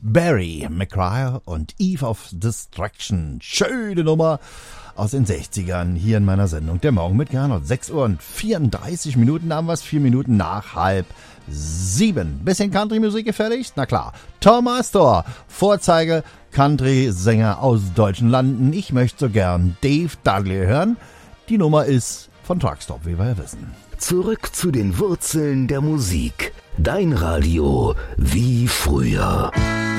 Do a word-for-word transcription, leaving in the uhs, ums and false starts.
Barry McGuire und Eve of Distraction. Schöne Nummer aus den sechzigern hier in meiner Sendung Der Morgen mit Gernot. sechs Uhr und vierunddreißig Minuten haben wir es, vier Minuten nach halb sieben. Bisschen Country-Musik gefälligst? Na klar. Tom Astor, Vorzeige Country-Sänger aus deutschen Landen. Ich möchte so gern Dave Dudley hören. Die Nummer ist von Truckstop, wie wir ja wissen. Zurück zu den Wurzeln der Musik. Dein Radio wie früher.